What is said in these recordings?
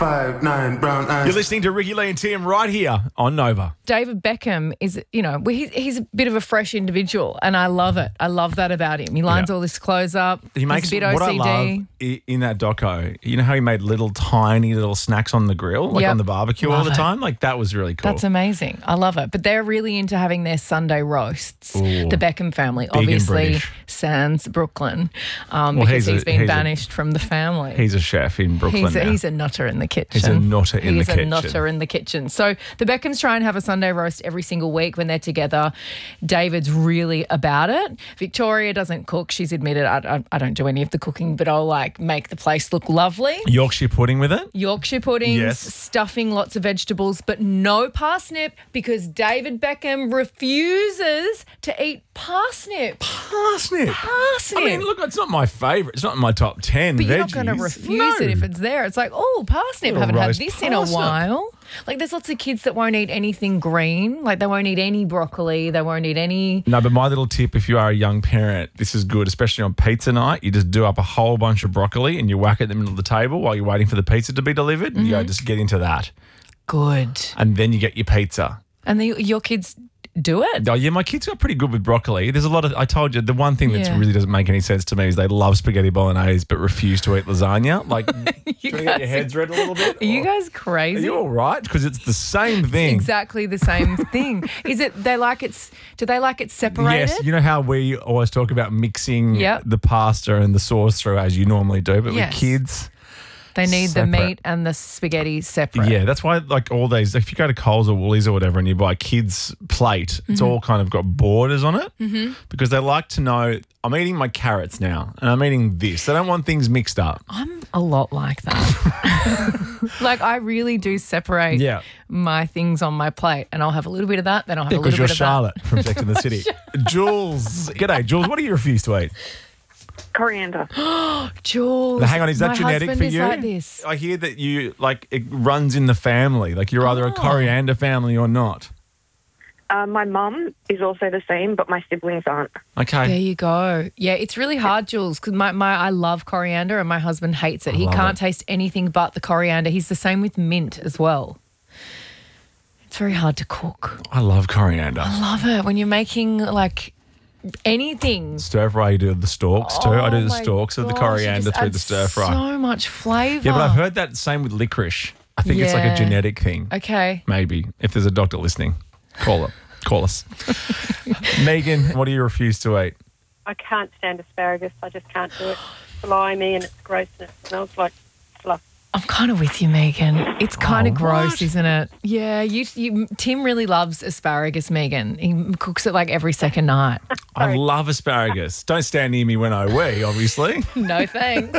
5'9", brown eyes. You're listening to Ricky Lee and Tim right here on Nova. David Beckham is, he's a bit of a fresh individual, and I love it. I love that about him. He lines all his clothes up. He makes He's a bit what I OCD. love in that doco. You know how he made tiny little snacks on the grill, like on the barbecue all the time? Like that was really cool. That's amazing. I love it. But they're really into having their Sunday roasts. Ooh. The Beckham family, Big and obviously, British. sans Brooklyn, because he's been banished from the family. He's a chef in Brooklyn now. He's a nutter in the kitchen. He's a nutter in the kitchen. He's a nutter in the kitchen. So the Beckhams try and have a Sunday roast every single week when they're together. David's really about it. Victoria doesn't cook. She's admitted, I don't do any of the cooking, but I'll make the place look lovely. Yorkshire pudding with it? Yorkshire puddings, Yes. stuffing, lots of vegetables, but no parsnip because David Beckham refuses to eat parsnip. Parsnip? Parsnip. I mean, look, it's not my favourite. It's not in my top 10 But veggies. you're not going to refuse it if it's there. It's like, oh, parsnip. Little Haven't had roast this in a parsnip. while. Like, there's lots of kids that won't eat anything green. Like, they won't eat any broccoli. They won't eat any. No, but my little tip, if you are a young parent, this is good, especially on pizza night. You just do up a whole bunch of broccoli and you whack it in the middle of the table while you're waiting for the pizza to be delivered. And you go, just get into that. Good. And then you get your pizza. And your kids do it? Oh, yeah, my kids got pretty good with broccoli. There's a lot of, I told you, the one thing that really doesn't make any sense to me is they love spaghetti bolognese but refuse to eat lasagna. Like, you get your heads red a little bit? Are you guys Are crazy? you all right? Because it's the same thing. Exactly the same thing. Is it, do they like it separated? Yes, you know how we always talk about mixing Yep. the pasta and the sauce through as you normally do, but Yes. with kids... They need Separate. the meat and the spaghetti separate. Yeah, that's why all these, if you go to Coles or Woolies or whatever and you buy a kid's plate, it's all kind of got borders on it because they like to know, I'm eating my carrots now and I'm eating this. They don't want things mixed up. I'm a lot like that. Like, I really do separate my things on my plate, and I'll have a little bit of that, then I'll have a little Because bit you're of Charlotte from Sex and the City. Jules, g'day. Jules, what do you refuse to eat? Coriander. that. Jules, Now, hang on, is that my genetic husband for is you? like this. I hear that you, it runs in the family. Like you're either a coriander family or not. My mum is also the same, but my siblings aren't. Okay. There you go. Yeah, it's really hard, Jules, because I love coriander and my husband hates it. He love can't it. taste anything but the coriander. He's the same with mint as well. It's very hard to cook. I love coriander. I love it when you're making anything. Stir fry, you do the stalks too. I do the Oh my stalks of the gosh, coriander it just through the adds stir fry. So much flavour. Yeah, but I've heard that same with licorice. I think it's like a Yeah. genetic thing. Okay. Maybe. If there's a doctor listening, call us. Megan, what do you refuse to eat? I can't stand asparagus. I just can't do it. It's slimy and it's gross and it smells like fluff. I'm kind of with you, Megan. It's kind of gross, what? isn't it? Yeah, Tim really loves asparagus, Megan. He cooks it every second night. I love asparagus. Don't stand near me when I wee, obviously. No thanks.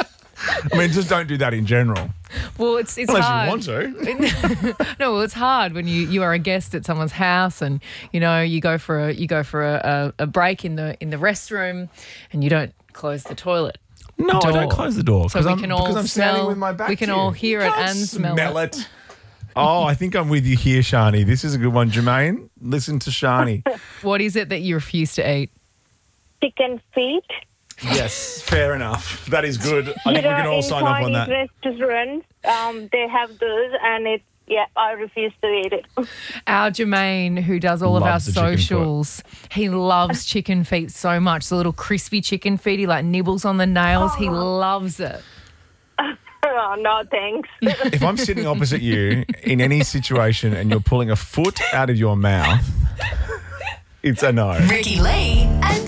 I mean, just don't do that in general. Well, it's Unless hard. you want to. No, well, it's hard when you are a guest at someone's house and you go for a break in the restroom and you don't close the toilet. No, I don't close the door So because we can all I'm standing smell. with my back We can to all you. hear You it can't and smell it. it. Oh, I think I'm with you here, Shani. This is a good one, Jermaine. Listen to Shani. What is it that you refuse to eat? Chicken feet. Yes, fair enough. That is good. I think we can all sign off on that. In Chinese restaurants, they have those, and I refuse to eat it. Our Jermaine, who does all of our Loves the chicken foot. socials, he loves chicken feet so much. The little crispy chicken feet, he nibbles on the nails. He loves it. Oh, no, thanks. If I'm sitting opposite you in any situation and you're pulling a foot out of your mouth, it's a no. Ricky Lee and